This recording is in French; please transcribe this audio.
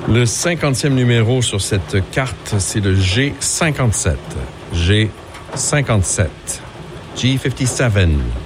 Le 50e numéro sur cette carte, c'est le G57. G57. G57.